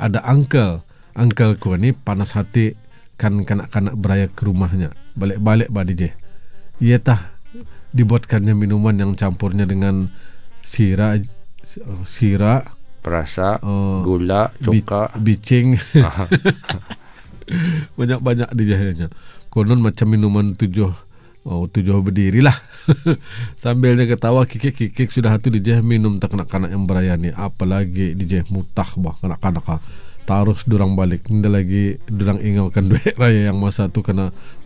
ada uncle ni panas hati kan kanak-kanak beraya ke rumahnya. Balik-balik bah DJ. Ia tah dibuatkannya minuman yang campurnya dengan sira, perasa, gula, cuka, bicing. Banyak-banyak dijahilnya. Konon macam minuman tujuh berdiri lah. Sambil dia ketawa, kikik sudah hatu dijah minum tak kanak-kanak yang beraya ni. Apalagi dijah mutah bah kanak-kanak. Tarus durang balik. Ini lagi durang ingaukan duit raya yang masa tu kena